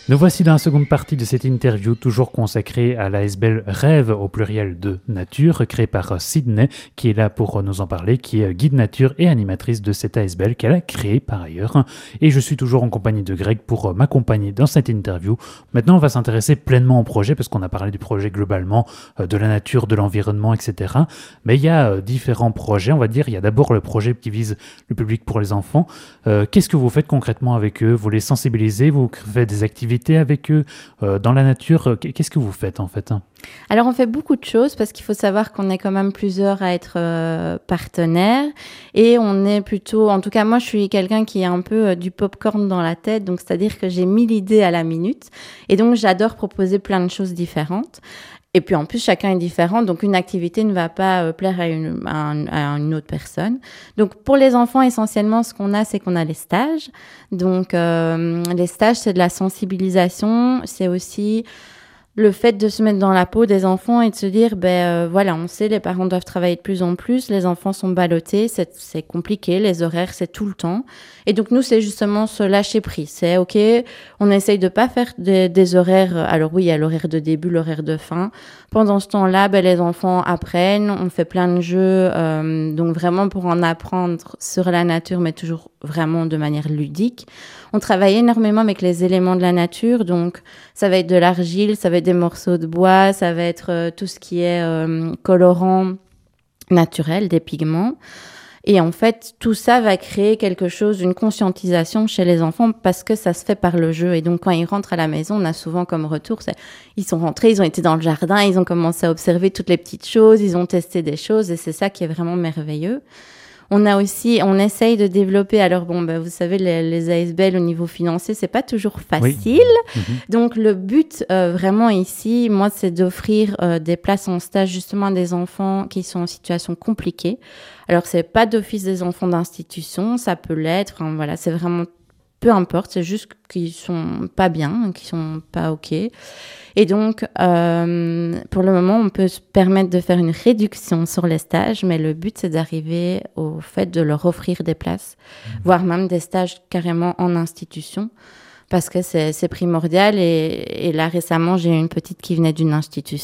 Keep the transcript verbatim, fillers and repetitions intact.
Nous voici dans la seconde partie de cette interview, toujours consacrée à l'A S B L Rêve au pluriel de nature, créée par Sydney, qui est là pour nous en parler, qui est guide nature et animatrice de cette A S B L qu'elle a créée par ailleurs. Et je suis toujours en compagnie de Greg pour m'accompagner dans cette interview. Maintenant, on va s'intéresser pleinement au projet, parce qu'on a parlé du projet globalement, de la nature, de l'environnement, et cetera. Mais il y a différents projets, on va dire. Il y a d'abord le projet qui vise le public pour les enfants. Euh, qu'est-ce que vous faites concrètement avec eux? Vous les sensibilisez? Vous faites des activités avec eux euh, dans la nature? Qu'est-ce que vous faites en fait? Alors on fait beaucoup de choses parce qu'il faut savoir qu'on est quand même plusieurs à être euh, partenaires et on est plutôt, en tout cas moi je suis quelqu'un qui a un peu euh, du popcorn dans la tête, donc c'est-à-dire que j'ai mille idées à la minute et donc j'adore proposer plein de choses différentes. Et puis en plus, chacun est différent, donc une activité ne va pas euh, plaire à une, à, un, à une autre personne. Donc pour les enfants, essentiellement, ce qu'on a, c'est qu'on a les stages. Donc euh, les stages, c'est de la sensibilisation, c'est aussi le fait de se mettre dans la peau des enfants et de se dire, ben euh, voilà, on sait, les parents doivent travailler de plus en plus, les enfants sont ballottés, c'est, c'est compliqué, les horaires, c'est tout le temps. Et donc nous, c'est justement se lâcher prise. C'est ok, on essaye de pas faire des, des horaires. Alors oui, il y a l'horaire de début, l'horaire de fin. Pendant ce temps-là, ben les enfants apprennent, on fait plein de jeux, euh, donc vraiment pour en apprendre sur la nature, mais toujours vraiment de manière ludique. On travaille énormément avec les éléments de la nature, donc ça va être de l'argile, ça va être des morceaux de bois, ça va être euh, tout ce qui est euh, colorant naturel, des pigments. Et en fait, tout ça va créer quelque chose, une conscientisation chez les enfants parce que ça se fait par le jeu. Et donc, quand ils rentrent à la maison, on a souvent comme retour, c'est, ils sont rentrés, ils ont été dans le jardin, ils ont commencé à observer toutes les petites choses, ils ont testé des choses et c'est ça qui est vraiment merveilleux. On a aussi, on essaye de développer. Alors bon, bah, vous savez, les, les A S B L au niveau financier, c'est pas toujours facile. Oui. Mm-hmm. Donc le but euh, vraiment ici, moi, c'est d'offrir euh, des places en stage justement à des enfants qui sont en situation compliquée. Alors c'est pas d'office des enfants d'institution, ça peut l'être. Enfin, voilà, c'est vraiment peu importe. C'est juste qu'ils sont pas bien, qu'ils sont pas ok. Et donc, euh, pour le moment, on peut se permettre de faire une réduction sur les stages, mais le but, c'est d'arriver au fait de leur offrir des places, mmh. voire même des stages carrément en institution, parce que c'est, c'est primordial. Et, et là, récemment, j'ai une petite qui venait d'une institution.